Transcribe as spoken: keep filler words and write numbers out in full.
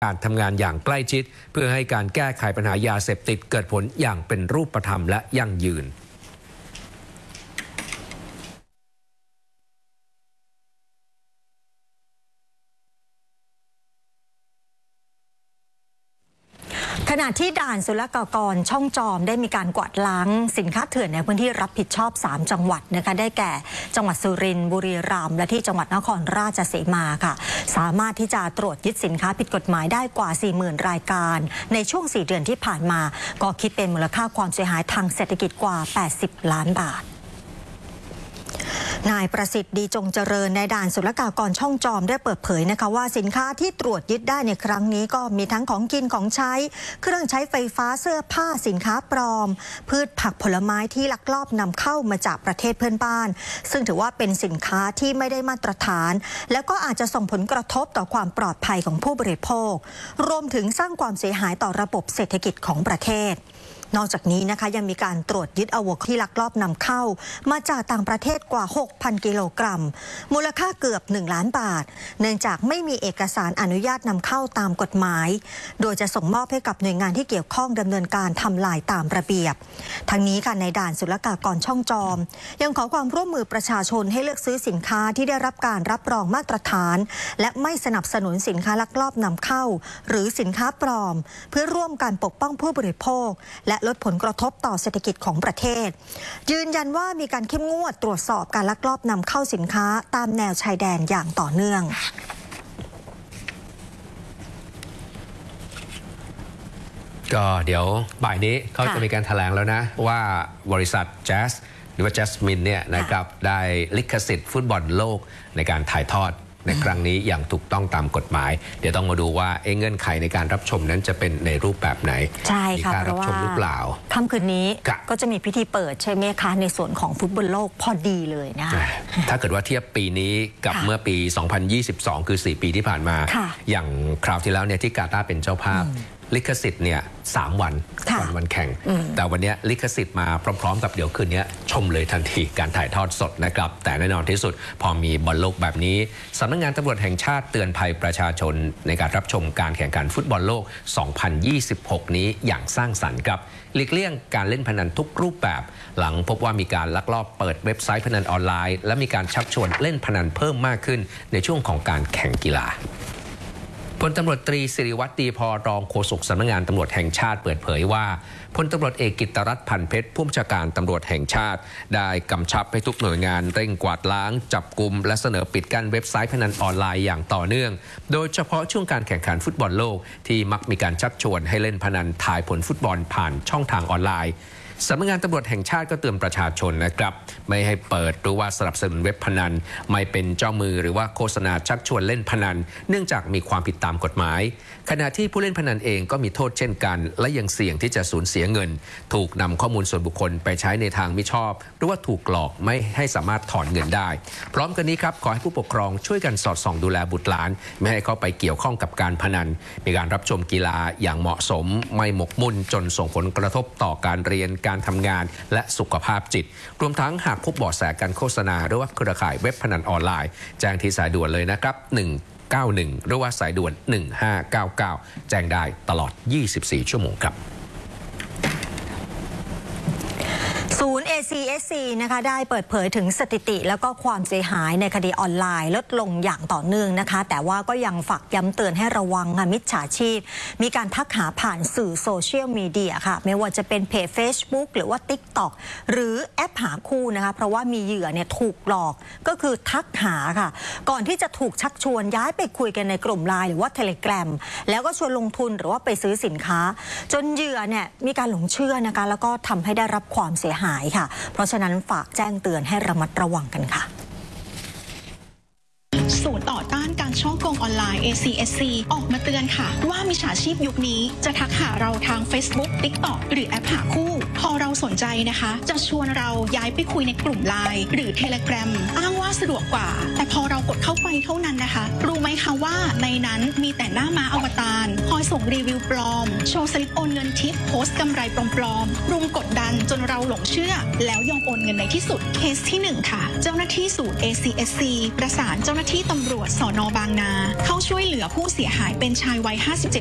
การทำงานอย่างใกล้ชิดเพื่อให้การแก้ไขปัญหายาเสพติดเกิดผลอย่างเป็นรูปธรรมและยั่งยืนขณะที่ด่านศุลกากรช่องจอมได้มีการกวาดล้างสินค้าเถื่อนในพื้นที่รับผิดชอบสามจังหวัดนะคะได้แก่จังหวัดสุรินทร์บุรีรัมย์และที่จังหวัดนครราชสีมาค่ะสามารถที่จะตรวจยึดสินค้าผิดกฎหมายได้กว่า สี่หมื่น รายการในช่วงสี่เดือนที่ผ่านมาก็คิดเป็นมูลค่าความเสียหายทางเศรษฐกิจกว่าแปดสิบล้านบาทนายประสิทธิ์ดีจงเจริญในด่านศุลกากรช่องจอมได้เปิดเผยนะคะว่าสินค้าที่ตรวจยึดได้ในครั้งนี้ก็มีทั้งของกินของใช้เครื่องใช้ไฟฟ้าเสื้อผ้าสินค้าปลอมพืชผักผลไม้ที่ลักลอบนำเข้ามาจากประเทศเพื่อนบ้านซึ่งถือว่าเป็นสินค้าที่ไม่ได้มาตรฐานแล้วก็อาจจะส่งผลกระทบต่อความปลอดภัยของผู้บริโภครวมถึงสร้างความเสียหายต่อระบบเศรษฐกิจของประเทศนอกจากนี้นะคะยังมีการตรวจยึดอาวุธที่ลักลอบนำเข้ามาจากต่างประเทศกว่า หกพัน กิโลกรัมมูลค่าเกือบหนึ่งล้านบาทเนื่องจากไม่มีเอกสารอนุญาตนำเข้าตามกฎหมายโดยจะส่งมอบให้กับหน่วยงานที่เกี่ยวข้องดำเนินการทำลายตามระเบียบทั้งนี้ค่ะในด่านศุลกากรช่องจอมยังขอความร่วมมือประชาชนให้เลือกซื้อสินค้าที่ได้รับการรับรองมาตรฐานและไม่สนับสนุนสินค้าลักลอบนำเข้าหรือสินค้าปลอมเพื่อร่วมกันปกป้องผู้บริโภคและลดผลกระทบต่อเศรษฐกิจของประเทศยืนยันว่ามีการเข้มงวดตรวจสอบการลักลอบนำเข้าสินค้าตามแนวชายแดนอย่างต่อเนื่องก็เดี๋ยวบ่ายนี้เขาจะมีการแถลงแล้วนะว่าบริษัทแจ๊สหรือว่าแจสมินเนี่ยนะครับได้ลิขสิทธิ์ฟุตบอลโลกในการถ่ายทอดในครั้งนี้อย่างถูกต้องตามกฎหมายเดี๋ยวต้องมาดูว่าเงื่อนไขในการรับชมนั้นจะเป็นในรูปแบบไหนใช่ค่ะเพราะว่าค่ำคืนนี้ก็จะมีพิธีเปิดใช่ไหมคะในส่วนของฟุตบอลโลกพอดีเลยนะถ้าเกิดว่าเทียบปีนี้กับเมื่อปีสองพันยี่สิบสองคือสี่ปีที่ผ่านมาอย่างคราวที่แล้วเนี่ยที่กาตาร์เป็นเจ้าภาพลิขสิทธิ์เนี่ยสามวันก่อนวันแข่งแต่วันนี้ลิขสิทธิ์มาพร้อมๆกับเดี๋ยวคืนนี้ชมเลยทันทีการถ่ายทอดสดนะครับแต่แน่นอนที่สุดพอมีบอลโลกแบบนี้สำนักงานตำรวจแห่งชาติเตือนภัยประชาชนในการรับชมการแข่งขันฟุตบอลโลกสองพันยี่สิบหกนี้อย่างสร้างสรรค์ครับหลีกเลี่ยงการเล่นพนันทุกรูปแบบหลังพบว่ามีการลักลอบเปิดเว็บไซต์พนันออนไลน์และมีการชักชวนเล่นพนันเพิ่มมากขึ้นในช่วงของการแข่งกีฬาพลตำรวจตรีสิริวัตร ดีพอรองโฆษกสำนักงานตำรวจแห่งชาติเปิดเผยว่าพลตำรวจเอกกิตติรัตน์ พันเพชรผู้บัญชาการตำรวจแห่งชาติได้กำชับให้ทุกหน่วยงานเร่งกวาดล้างจับกุมและเสนอปิดกั้นเว็บไซต์พนันออนไลน์อย่างต่อเนื่องโดยเฉพาะช่วงการแข่งขันฟุตบอลโลกที่มักมีการชักชวนให้เล่นพนันทายผลฟุตบอลผ่านช่องทางออนไลน์สำนักงานตำรวจแห่งชาติก็เตือนประชาชนนะครับไม่ให้เปิดหรือว่าสนับสนุนเว็บพนันไม่เป็นเจ้ามือหรือว่าโฆษณาชักชวนเล่นพนันเนื่องจากมีความผิดตามกฎหมายขณะที่ผู้เล่นพนันเองก็มีโทษเช่นกันและยังเสี่ยงที่จะสูญเสียเงินถูกนำข้อมูลส่วนบุคคลไปใช้ในทางมิชอบหรือว่าถูกหลอกไม่ให้สามารถถอนเงินได้พร้อมกันนี้ครับขอให้ผู้ปกครองช่วยกันสอดส่องดูแลบุตรหลานไม่ให้เข้าไปเกี่ยวข้องกับการพนันมีการรับชมกีฬาอย่างเหมาะสมไม่หมกมุ่นจนส่งผลกระทบต่อการเรียนการทำงานและสุขภาพจิตรวมทั้งหากพบเบาะแสการโฆษณาหรือว่าเครือข่ายเว็บพนันออนไลน์แจ้งที่สายด่วนเลยนะครับหนึ่งเก้าหนึ่งหรือว่าสายด่วนหนึ่งห้าเก้าเก้าแจ้งได้ตลอดยี่สิบสี่ชั่วโมงครับศูนย์ เอ ซี เอส ซี นะคะได้เปิดเผยถึงสถิติแล้วก็ความเสียหายในคดีออนไลน์ลดลงอย่างต่อเนื่องนะคะแต่ว่าก็ยังฝากย้ำเตือนให้ระวังมิจฉาชีพมีการทักหาผ่านสื่อโซเชียลมีเดียค่ะไม่ว่าจะเป็นเพจ Facebook หรือว่า ติ๊กต็อก หรือแอปหาคู่นะคะเพราะว่ามีเหยื่อเนี่ยถูกหลอกก็คือทักหาค่ะก่อนที่จะถูกชักชวนย้ายไปคุยกันในกลุ่มไลน์หรือว่า Telegram แล้วก็ชวนลงทุนหรือว่าไปซื้อสินค้าจนเหยื่อเนี่ยมีการหลงเชื่อนะคะแล้วก็ทำให้ได้รับความเสียหายค่ะเพราะฉะนั้นฝากแจ้งเตือนให้ระมัดระวังกันค่ะศูนย์ต่อต้านการฉ้อโกงออนไลน์ เอ ซี เอส ซี ออกมาเตือนค่ะว่ามิจฉาชีพยุคนี้จะทักหาเราทาง Facebook ติ๊กต็อก หรือแอปหาคู่พอเราสนใจนะคะจะชวนเราย้ายไปคุยในกลุ่มไลน์หรือ Telegram อ้างว่าสะดวกกว่าแต่พอเรากดเข้าไปเท่านั้นนะคะรู้ไหมคะว่าในนั้นมีแต่หน้าม้าอวตารคอยส่งรีวิวปลอมโชว์สลิปโอนเงินทิปโพสต์กำไรปลอมๆรุมกดดันจนเราหลงเชื่อแล้วยอมโอนเงินในที่สุดเคสที่หนึ่งค่ะเจ้าหน้าที่ศูนย์ เอ ซี เอส ซี ประสานเจ้าหน้าที่ตำรวจสน.บางนาเข้าช่วยเหลือผู้เสียหายเป็นชายวัยห้าสิบเจ็ด